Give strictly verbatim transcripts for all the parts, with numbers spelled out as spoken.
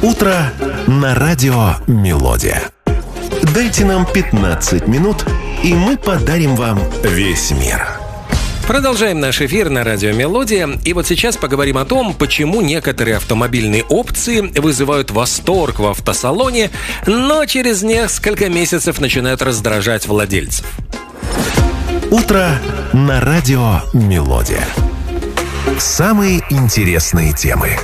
Утро на радио «Мелодия». Дайте нам пятнадцать минут, и мы подарим вам весь мир. Продолжаем наш эфир на радио «Мелодия». И вот сейчас поговорим о том, почему некоторые автомобильные опции вызывают восторг в автосалоне, но через несколько месяцев начинают раздражать владельцев. Утро на радио «Мелодия». Самые интересные темы.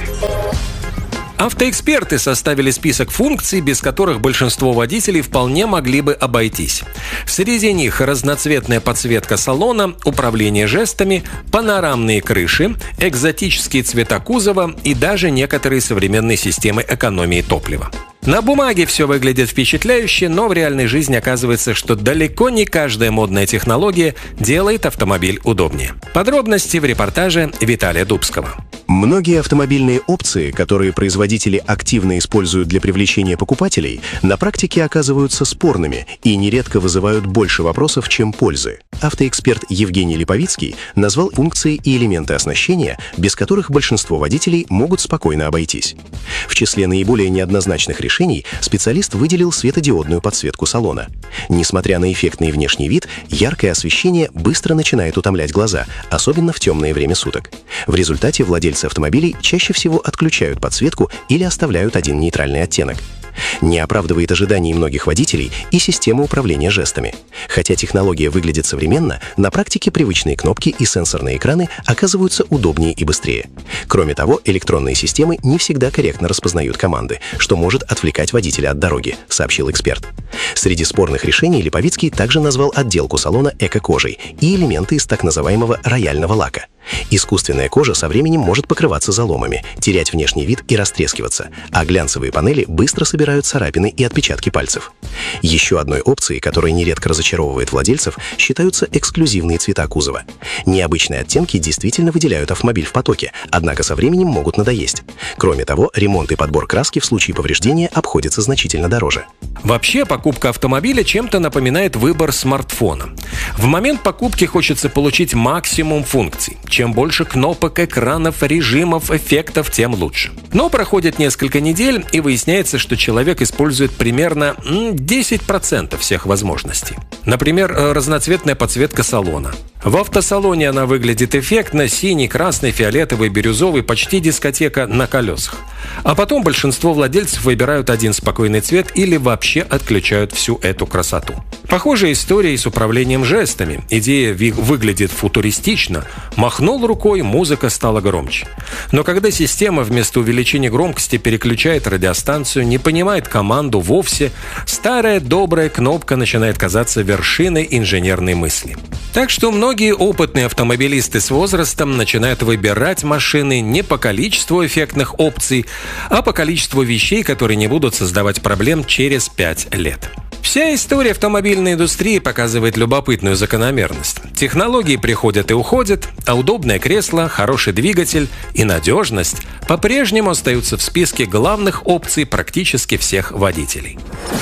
Автоэксперты составили список функций, без которых большинство водителей вполне могли бы обойтись. Среди них разноцветная подсветка салона, управление жестами, панорамные крыши, экзотические цвета кузова и даже некоторые современные системы экономии топлива. На бумаге все выглядит впечатляюще, но в реальной жизни оказывается, что далеко не каждая модная технология делает автомобиль удобнее. Подробности в репортаже Виталия Дубского. Многие автомобильные опции, которые производители активно используют для привлечения покупателей, на практике оказываются спорными и нередко вызывают больше вопросов, чем пользы. Автоэксперт Евгений Липовицкий назвал функции и элементы оснащения, без которых большинство водителей могут спокойно обойтись. В числе наиболее неоднозначных решений специалист выделил светодиодную подсветку салона. Несмотря на эффектный внешний вид, яркое освещение быстро начинает утомлять глаза, особенно в темное время суток. В результате владельцы автомобилей чаще всего отключают подсветку или оставляют один нейтральный оттенок. Не оправдывает ожиданий многих водителей и система управления жестами. Хотя технология выглядит современно, на практике привычные кнопки и сенсорные экраны оказываются удобнее и быстрее. Кроме того, электронные системы не всегда корректно распознают команды, что может отвлекать водителя от дороги, сообщил эксперт. Среди спорных решений Липовицкий также назвал отделку салона эко-кожей и элементы из так называемого рояльного лака. Искусственная кожа со временем может покрываться заломами, терять внешний вид и растрескиваться, а глянцевые панели быстро собирают царапины и отпечатки пальцев. Еще одной опцией, которая нередко разочаровывает владельцев, считаются эксклюзивные цвета кузова. Необычные оттенки действительно выделяют автомобиль в потоке, однако со временем могут надоесть. Кроме того, ремонт и подбор краски в случае повреждения обходятся значительно дороже. Вообще, покупка автомобиля чем-то напоминает выбор смартфона. В момент покупки хочется получить максимум функций. Чем больше кнопок, экранов, режимов, эффектов, тем лучше. Но проходит несколько недель, и выясняется, что человек использует примерно десять процентов всех возможностей. Например, разноцветная подсветка салона. В автосалоне она выглядит эффектно: синий, красный, фиолетовый, бирюзовый, почти дискотека на колесах. А потом большинство владельцев выбирают один спокойный цвет или вообще отключают всю эту красоту. Похожая история и с управлением жестами. Идея выглядит футуристично. Махнул рукой, музыка стала громче. Но когда система вместо увеличения громкости переключает радиостанцию, не понимает команду вовсе, старая добрая кнопка начинает казаться вершиной инженерной мысли. Так что многие опытные автомобилисты с возрастом начинают выбирать машины не по количеству эффектных опций, а по количеству вещей, которые не будут создавать проблем через пять лет. Вся история автомобильной индустрии показывает любопытную закономерность. Технологии приходят и уходят, а удобное кресло, хороший двигатель и надежность по-прежнему остаются в списке главных опций практически всех водителей.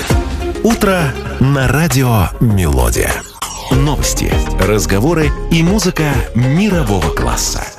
Утро на радио «Мелодия». Новости, разговоры и музыка мирового класса.